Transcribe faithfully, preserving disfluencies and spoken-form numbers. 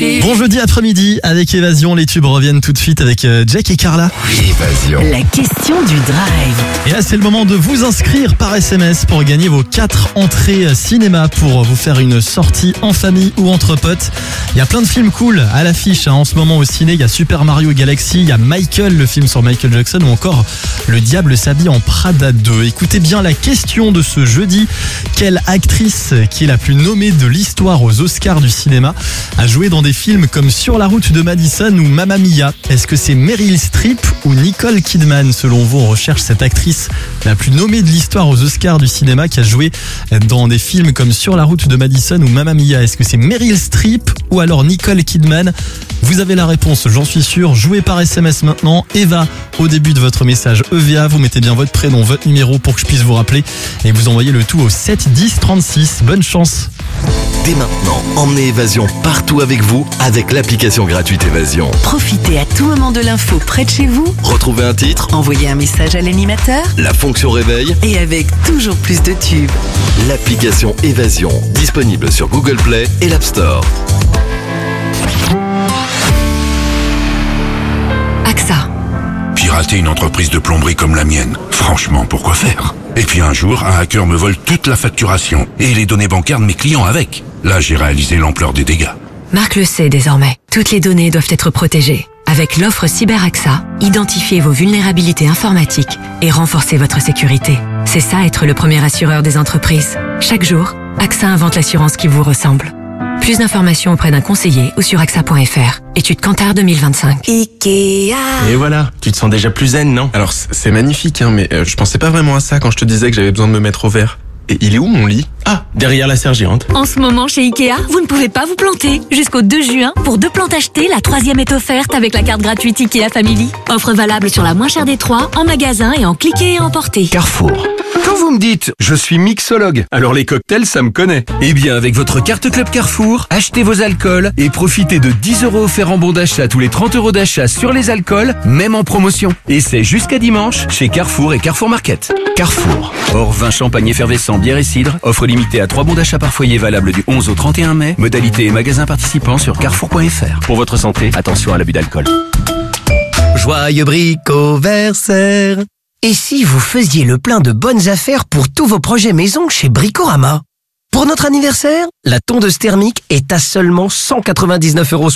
Bon jeudi après-midi avec Évasion, les tubes reviennent tout de suite avec Jack et Carla. Évasion. La question du drive. Et là c'est le moment de vous inscrire par S M S pour gagner vos quatre entrées cinéma pour vous faire une sortie en famille ou entre potes. Il y a plein de films cool à l'affiche hein, en ce moment au ciné. Il y a Super Mario Galaxy, il y a Michael, le film sur Michael Jackson, ou encore Le Diable s'habille en Prada deux. Écoutez bien la question de ce jeudi. Quelle actrice qui est la plus nommée de l'histoire aux Oscars du cinéma a joué dans des films comme Sur la route de Madison ou Mamma Mia? Est-ce que c'est Meryl Streep ou Nicole Kidman? Selon vous, on recherche cette actrice la plus nommée de l'histoire aux Oscars du cinéma qui a joué dans des films comme Sur la route de Madison ou Mamma Mia. Est-ce que c'est Meryl Streep ou alors Nicole Kidman? Vous avez la réponse, j'en suis sûr. Jouez par S M S maintenant. Eva, au début de votre message E V A, vous mettez bien votre prénom, votre numéro pour que je puisse vous rappeler et vous envoyez le tout au sept dix trente-six. Bonne chance. Dès maintenant, emmenez Évasion partout avec vous avec l'application gratuite Évasion. Profitez à tout moment de l'info près de chez vous. Retrouvez un titre, Envoyez un message à l'animateur. la fonction réveil, Et avec toujours plus de tubes. l'application Évasion, disponible sur Google Play et l'App Store. A X A. Pirater une entreprise de plomberie comme la mienne, franchement, pourquoi faire? Et puis un jour, un hacker me vole toute la facturation et les données bancaires de mes clients avec. Là, j'ai réalisé l'ampleur des dégâts. Marc le sait désormais. Toutes les données doivent être protégées. Avec l'offre CyberAXA, identifiez vos vulnérabilités informatiques et renforcez votre sécurité. C'est ça être le premier assureur des entreprises. Chaque jour, A X A invente l'assurance qui vous ressemble. Plus d'informations auprès d'un conseiller ou sur A X A point F R. Étude Kantar deux mille vingt-cinq. Ikea. Et voilà, tu te sens déjà plus zen, non? Alors c- c'est magnifique, hein, mais euh, je pensais pas vraiment à ça quand je te disais que j'avais besoin de me mettre au vert. Et il est où mon lit? Ah, derrière la sergente. En ce moment, chez Ikea, vous ne pouvez pas vous planter. Jusqu'au deux juin, pour deux plantes achetées, la troisième est offerte avec la carte gratuite Ikea Family. Offre valable sur la moins chère des trois, en magasin et en cliquer et emporter. Carrefour. Quand vous me dites « je suis mixologue », alors les cocktails, ça me connaît. Eh bien, avec votre carte Club Carrefour, achetez vos alcools et profitez de dix euros offerts en bon d'achat tous les trente euros d'achat sur les alcools, même en promotion. Et c'est jusqu'à dimanche chez Carrefour et Carrefour Market. Carrefour. Hors vin, champagne effervescent, bière et cidre. Offre limitée à trois bons d'achat par foyer valable du onze au trente et un mai. Modalité et magasins participants sur carrefour point F R. Pour votre santé, attention à l'abus d'alcool. Joyeux bricoversaire. Et si vous faisiez le plein de bonnes affaires pour tous vos projets maison chez Bricorama? Pour notre anniversaire, la tondeuse thermique est à seulement cent quatre-vingt-dix-neuf euros